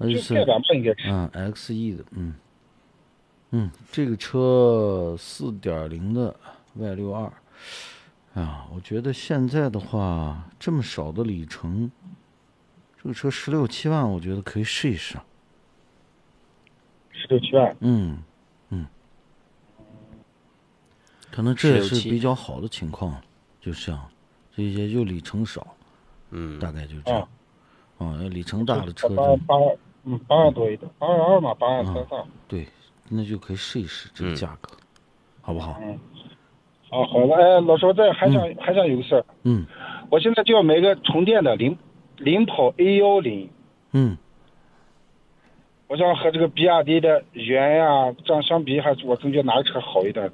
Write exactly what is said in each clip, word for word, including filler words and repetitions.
就改版吧，应该是。 嗯 ，X E 的，嗯嗯，这个车 四点零 的 Y 六二，哎呀，我觉得现在的话，这么少的里程，这个车十六七万，我觉得可以试一试。 十六七万。 嗯嗯，可能这也是比较好的情况，就这样，这些就里程少， 嗯， 大概就这样。啊，哦，里程大的车八八嗯八万多一点，八万二嘛，八万三三。 对，那就可以试一试这个价格，嗯、好不好？ 嗯。啊，好了，哎，老师，再还想、嗯、还想有个事儿。 嗯。 我现在就要买个充电的领领跑 A 一零。 嗯。 我想和这个比亚迪的元呀这样相比，还是我总觉得哪个车好一点？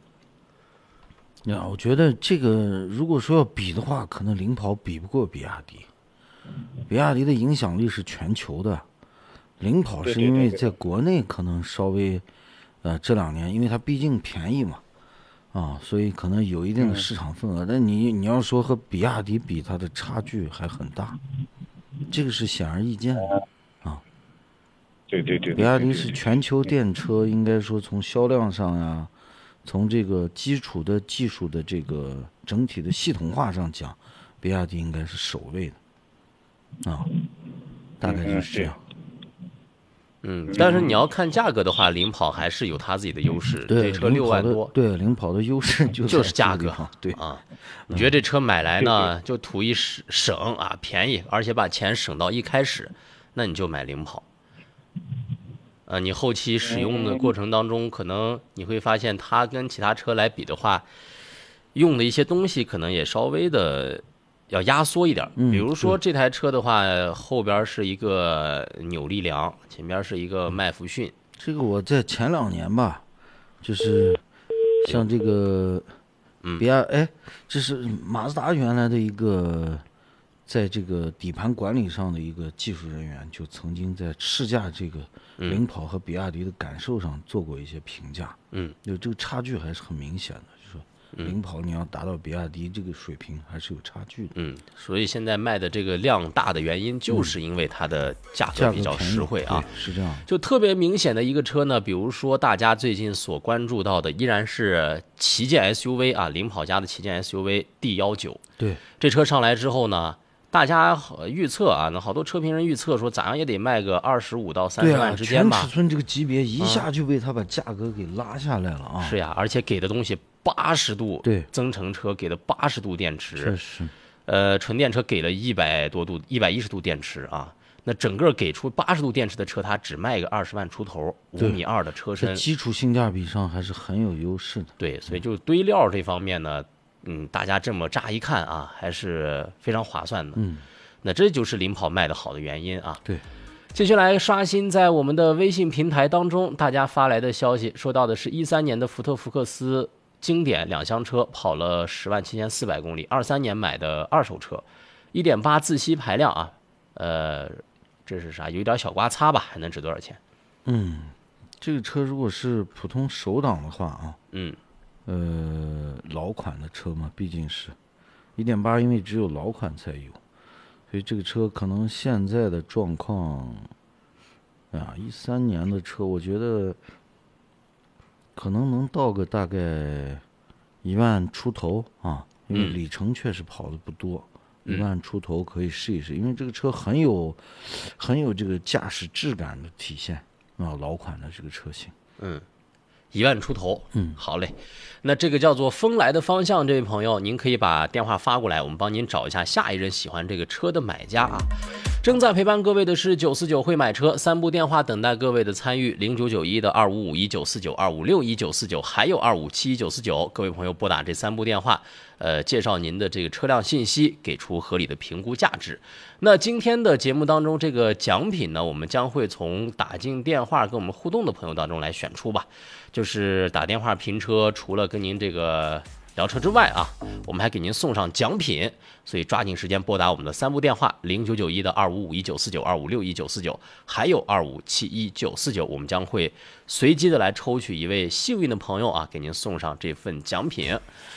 呀，我觉得这个如果说要比的话，可能领跑比不过比亚迪。比亚迪的影响力是全球的，领跑是因为在国内可能稍微，呃，这两年因为它毕竟便宜嘛，啊，所以可能有一定的市场份额。嗯、但你你要说和比亚迪比，它的差距还很大，这个是显而易见的啊。 对对对， 比亚迪是全球电车，应该说从销量上呀，从这个基础的技术的这个整体的系统化上讲，比亚迪应该是首位的啊，大概就是这样。 嗯，但是你要看价格的话，领跑还是有它自己的优势。 对， 这车六万多， 对，领跑的优势就就是价格。 对啊，你觉得这车买来呢，就图一省啊，便宜，而且把钱省到一开始，那你就买领跑。呃，你后期使用的过程当中，可能你会发现它跟其他车来比的话，用的一些东西可能也稍微的要压缩一点。 嗯、 比如说这台车的话，后边是一个扭力梁，前边是一个麦弗逊。 这个我在前两年吧，就是像这个比亚，哎，这是马自达原来的一个。在这个底盘管理上的一个技术人员，就曾经在试驾这个领跑和比亚迪的感受上做过一些评价。 嗯， 就这个差距还是很明显的，就是说领跑你要达到比亚迪这个水平还是有差距的。 嗯，所以现在卖的这个量大的原因，就是因为它的价格比较实惠啊。 是这样。 就特别明显的一个车呢，比如说大家最近所关注到的，依然是旗舰 S U V 啊，领跑家的旗舰 S U V D 十九。 对， 这车上来之后呢。大家预测啊，那好多车评人预测说，咋样也得卖个二十五到三十万之间吧。 全尺寸这个级别一下就被他把价格给拉下来了啊！ 是呀，而且给的东西八十度， 对， 增程车给的八十度电池， 确实， 呃，纯电车给了一百多度，一百一十度电池啊。那整个给出八十度电池的车，它只卖个二十万出头，五米二的车身， 基础性价比上还是很有优势的。 对，所以就堆料这方面呢，嗯，大家这么乍一看啊，还是非常划算的。 嗯。 那这就是领跑卖的好的原因啊。 对， 接下来刷新在我们的微信平台当中，大家发来的消息，说到的是一三年的福特福克斯经典两厢车，跑了十万七千四百公里，二三年买的二手车，一点八自吸排量啊，呃，这是啥？有一点小刮擦吧，还能值多少钱？ 嗯，这个车如果是普通手挡的话啊， 嗯， 呃，老款的车嘛，毕竟是一点八，因为只有老款才有。所以这个车可能现在的状况，啊，一三年的车，我觉得可能能到个大概一万出头啊，因为里程确实跑的不多，一、嗯、万出头可以试一试，因为这个车很有很有这个驾驶质感的体现啊，老款的这个车型， 嗯。一万出头， 嗯， 好嘞。那这个叫做风来的方向，这位朋友，您可以把电话发过来，我们帮您找一下下一任喜欢这个车的买家啊。正在陪伴各位的是九四九会买车，三部电话等待各位的参与：零九九一的二五五一九四九、二五六一九四九，还有二五七一九四九。各位朋友拨打这三部电话，呃，介绍您的这个车辆信息，给出合理的评估价值。那今天的节目当中，这个奖品呢，我们将会从打进电话跟我们互动的朋友当中来选出吧。就是打电话评车，除了跟您这个聊车之外啊，我们还给您送上奖品，所以抓紧时间拨打我们的三部电话：零九九一的二五五一九四九、二五六一九四九，还有二五七一九四九。我们将会随机的来抽取一位幸运的朋友啊，给您送上这份奖品。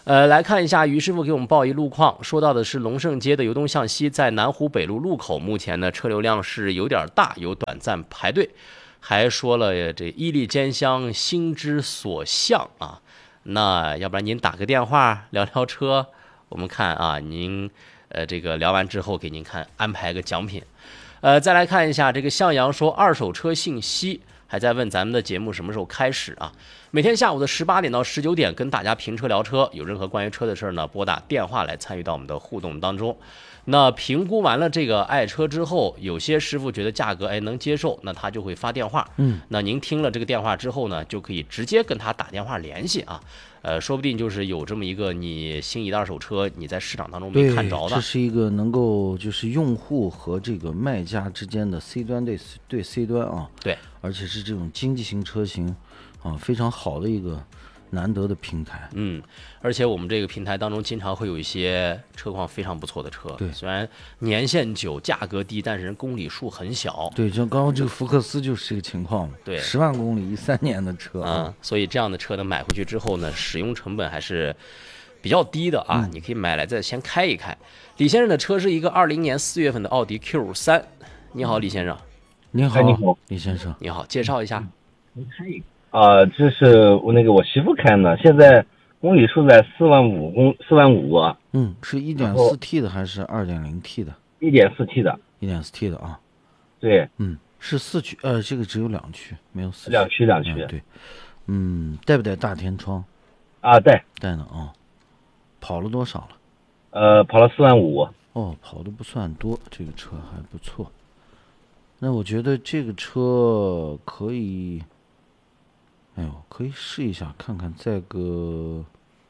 呃，来看一下于师傅给我们报一路况，说到的是龙胜街的由东向西，在南湖北路路口，目前呢车流量是有点大，有短暂排队。还说了这伊利兼香心之所向啊，那要不然您打个电话聊聊车，我们看啊，您呃这个聊完之后给您看安排个奖品。呃，再来看一下这个向阳说二手车信息。还在问咱们的节目什么时候开始啊？每天下午的十八点到十九点，跟大家评车聊车。有任何关于车的事呢，拨打电话来参与到我们的互动当中。那评估完了这个爱车之后，有些师傅觉得价格哎能接受，那他就会发电话。 嗯， 那您听了这个电话之后呢，就可以直接跟他打电话联系啊。呃，说不定就是有这么一个你心仪的二手车，你在市场当中没看着的。 这是一个能够就是用户和这个卖家之间的 C 端对对 C 端啊， 对， 而且是这种经济型车型啊非常好的一个难得的平台。 嗯，而且我们这个平台当中经常会有一些车况非常不错的车， 对， 虽然年限久、价格低，但是人公里数很小。 对，像刚刚这个福克斯就是这个情况嘛， 对， 十万公里一三年的车啊、嗯，所以这样的车呢买回去之后呢，使用成本还是比较低的啊，嗯、你可以买来再先开一开。李先生的车是一个二零年四月份的奥迪 Q 三。你好，李先生。 你好， 你好， 李先生。 你好，介绍一下。 您开一个。啊、呃，这是我那个我媳妇开的，现在公里数在四万五公四万五。 嗯，是一点四 T 的还是二点零 T 的？ 一点四 T 的。 一点四 T 的啊。 对。 嗯，是四驱，呃，这个只有两驱，没有四驱。 两驱两驱、 嗯。对。嗯，带不带大天窗？ 啊，带。 带呢啊。跑了多少了？ 呃，跑了四万五。 哦，跑的不算多，这个车还不错。那我觉得这个车可以。哎呦，可以试一下看看，在个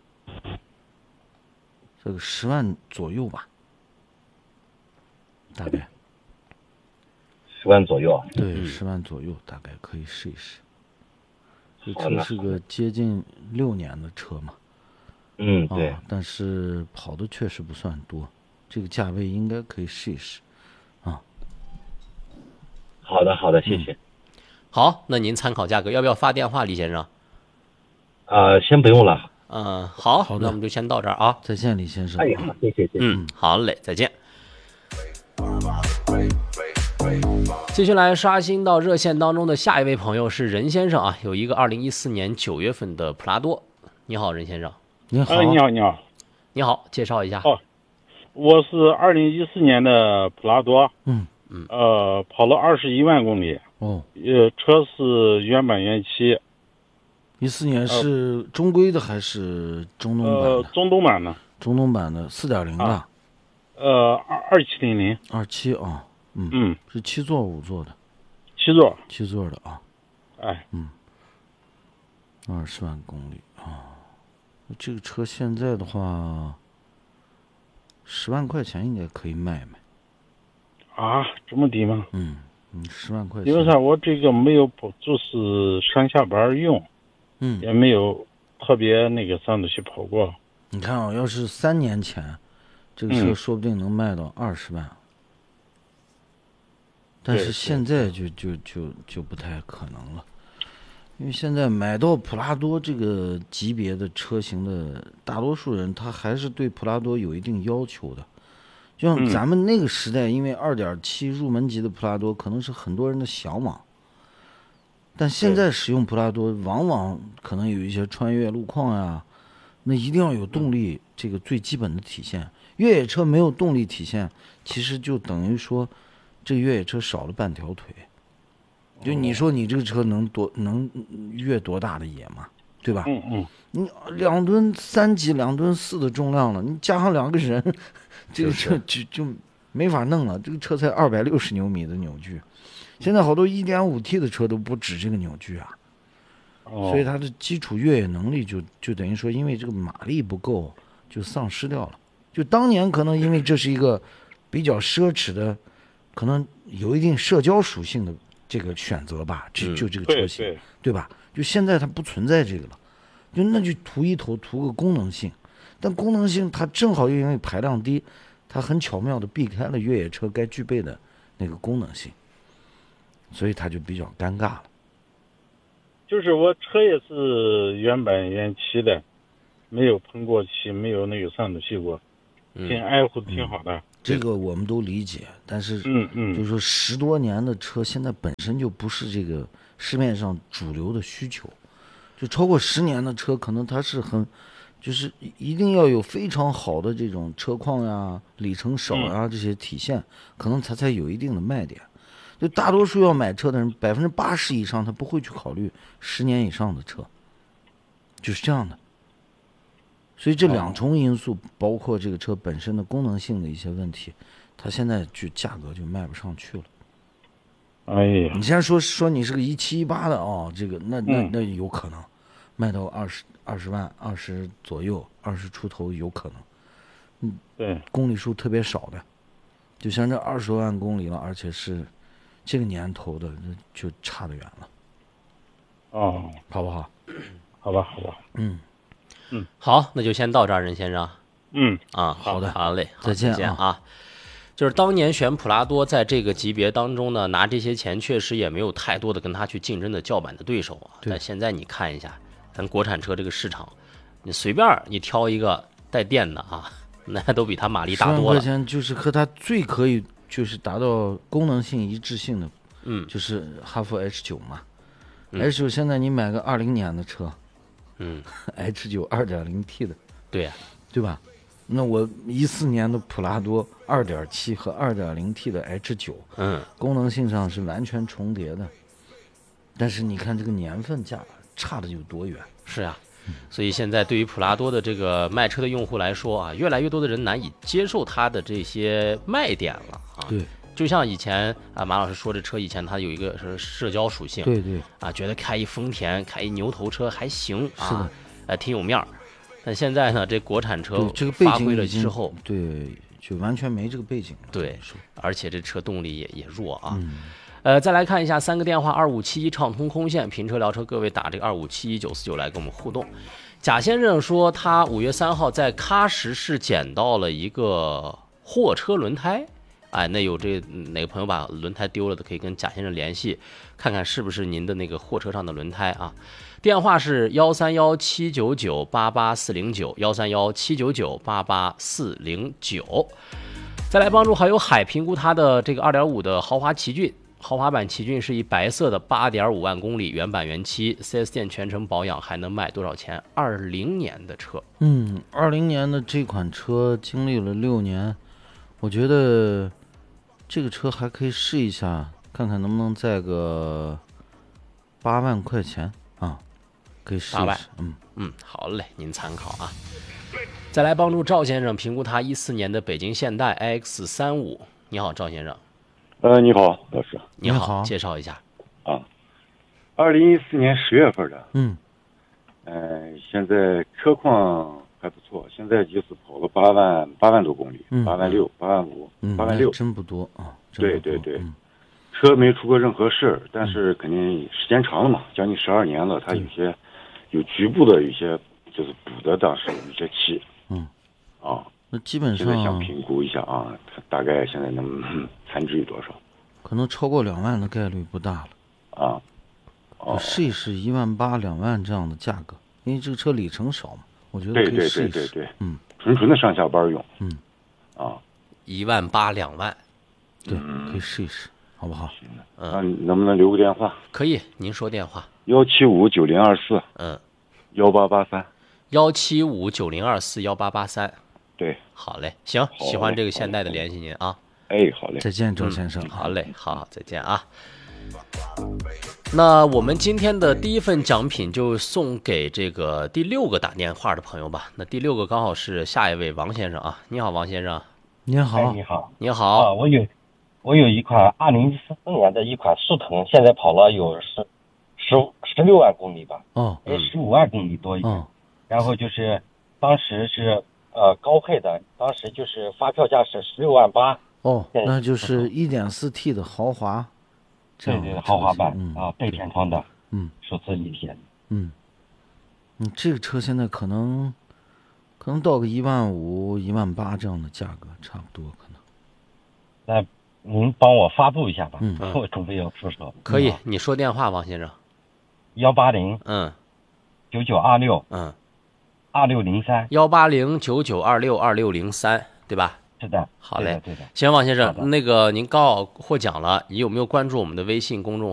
这个十万左右吧，大概十万左右。 对，十万左右大概可以试一试。这车是个接近六年的车嘛， 嗯，对、 啊，但是跑的确实不算多，这个价位应该可以试一试，啊。 好的，好的，谢谢。 嗯好，那您参考价格，要不要发电话，李先生？ 呃，先不用了。 嗯，好， 好的， 那我们就先到这儿啊。 再见，李先生。 哎，好，谢谢，谢谢。 嗯，好嘞，再见。继续来刷新到热线当中的下一位朋友是任先生啊，有一个二零一四年九月份的普拉多。你好，任先生。 你好， 哎，你好，你好。 你好，介绍一下。 哦，我是二零一四年的普拉多。 嗯嗯。 呃，跑了二十一万公里。 哦， 呃，车是原版原漆。 一四年是中规的还是中东版的？ 呃，中东版的。 中东版的四点零的。 啊、呃，二二七零零。 二七啊，嗯嗯， 是七座五座的。 七座。 七座的啊。 哎。 嗯。二十万公里啊，这个车现在的话，十万块钱应该可以卖卖。 啊，这么低吗？ 嗯。嗯，十万块钱。 因为啥？我这个没有跑，就是上下班用， 嗯， 也没有特别那个上头去跑过。 你看啊，要是三年前，这个车说不定能卖到二十万，嗯、但是现在就就就就不太可能了，因为现在买到普拉多这个级别的车型的大多数人，他还是对普拉多有一定要求的。就像咱们那个时代，因为二点七入门级的普拉多可能是很多人的向往，但现在使用普拉多，往往可能有一些穿越路况呀，那一定要有动力，这个最基本的体现。越野车没有动力体现，其实就等于说，这越野车少了半条腿。就你说你这个车能多能越多大的野嘛，对吧？ 嗯嗯。 你两吨三级、两吨四的重量了，你加上两个人。这个车就就没法弄了，这个车才二百六十牛米的扭矩，现在好多 一点五 T 的车都不止这个扭矩啊， 哦、 所以它的基础越野能力就就等于说，因为这个马力不够，就丧失掉了。就当年可能因为这是一个比较奢侈的，可能有一定社交属性的这个选择吧，就就这个车型， 对, 对, 对吧？就现在它不存在这个了，就那就图一头图个功能性。但功能性它正好又因为排量低，它很巧妙的避开了越野车该具备的那个功能性，所以它就比较尴尬了。 就是我车也是原版原漆的， 没有喷过漆，没有那有上的漆过，挺爱护的，挺好的。 嗯、这个我们都理解，但是嗯嗯， 就是说十多年的车，现在本身就不是这个市面上主流的需求，就超过十年的车，可能它是很。就是一定要有非常好的这种车况呀、里程少呀这些体现，可能它才有一定的卖点。就大多数要买车的人，百分之八十以上他不会去考虑十年以上的车，就是这样的。所以这两重因素，包括这个车本身的功能性的一些问题，它现在就价格就卖不上去了。 哎呀， 你现在说说你是个一七一八的哦，这个那那那有可能卖到二十。二十万、二十左右、二十出头有可能，嗯， 对， 公里数特别少的，就像这二十多万公里了，而且是这个年头的，就差得远了。 哦， 好不好？ 好吧，好吧， 嗯嗯，好，那就先到这儿，任先生。 嗯啊， 好的， 好嘞， 再见再见啊。就是当年选普拉多，在这个级别当中呢，拿这些钱确实也没有太多的跟他去竞争的叫板的对手啊。但现在你看一下。咱国产车这个市场，你随便你挑一个带电的啊，那都比它马力大多了。 十万块钱就是和它最可以就是达到功能性一致性的， 嗯， 就是哈弗 H 九嘛。 嗯、 H 九现在你买个二零年的车， 嗯 ，H 九二点零 T 的， 对呀、啊， 对吧？那我一四年的普拉多二点七和二点零 T 的 H 九， 嗯， 功能性上是完全重叠的，但是你看这个年份价。差的有多远？ 是啊，所以现在对于普拉多的这个卖车的用户来说啊，越来越多的人难以接受它的这些卖点了啊。 对， 就像以前啊，马老师说这车以前它有一个是社交属性， 对对啊，觉得开一丰田、开一牛头车还行啊， 是的， 呃，挺有面儿。但现在呢，这国产车这个背发挥了景之后， 对，就完全没这个背景了。 对，而且这车动力也也弱啊。 嗯呃，再来看一下三个电话，二五七一畅通空线评车聊车，各位打这个二五七一九四九来跟我们互动。贾先生说，他五月三号在喀什市捡到了一个货车轮胎，哎，那有这哪个朋友把轮胎丢了的，可以跟贾先生联系，看看是不是您的那个货车上的轮胎啊。电话是幺三幺七九九八八四零九，幺三幺七九九八八四零九。再来帮助好友海评估他的这个二点五的豪华奇骏。豪华版奇骏是一白色的 八点五万公里原版原漆 四 S 店全程保养，还能卖多少钱？二零年的车。 嗯，二零年的这款车经历了六年，我觉得这个车还可以试一下，看看能不能在个八万块钱啊，可以试一试。嗯嗯，好嘞，您参考啊。再来帮助赵先生评估他一四年的北京现代 I X 三五。你好，赵先生。 呃，你好，老师。 你好， 你好， 介绍一下。 啊，二零一四年十月份的。 嗯。 呃，现在车况还不错，现在就是跑了八万八万多公里， 嗯、 八万六、八万五、 嗯、 八万六， 真不多啊。 对对对、 嗯， 车没出过任何事儿，但是肯定时间长了嘛，将近十二年了，它有些有局部的有些就是补的，当时有些漆。 嗯。 啊。 那基本上现在想评估一下啊，它大概现在能残值有多少？ 可能超过两万的概率不大了。 啊。 哦、试一试一万八、两万这样的价格，因为这个车里程少嘛，我觉得可以试一试。 对对对对对， 嗯， 纯纯的上下班用。 嗯。 啊。 一万八两万。 对，可以试一试，好不好？ 行的。嗯，能不能留个电话？ 可以，您说电话。 幺七五九零二四。 嗯。 幺八八三。 幺七五九零二四幺八八三。 对， 好嘞，行，喜欢这个现代的联系您啊。 哎，好嘞， 再见，周先生、 嗯。好嘞，好，好，再见啊。那我们今天的第一份奖品就送给这个第六个打电话的朋友吧。那第六个刚好是下一位王先生啊。你好，王先生。 你好， 哎、你好， 你好。 啊，我有我有一款二零一四年的一款速腾，现在跑了有十十十六万公里吧。 哦， 哎，十五万公里多一点。 哦、 然后就是当时是呃高配的，当时就是发票价是十六万八。 哦，那就是一点四 T 的豪华。 对对，豪华版、 嗯、 啊，背天窗的， 嗯， 数字一体。 嗯，嗯，这个车现在可能可能到个一万五、一万八这样的价格，差不多可能。 那您帮我发布一下吧， 嗯， 我准备要出手。 可以，你说电话，王先生。 幺八零， 嗯， 九九二六， 嗯， 二六零三。 幺八零九九二六二六零三，对吧？ 是的。 好嘞， 对的。 行，王先生，那个您刚好获奖了，你有没有关注我们的微信公众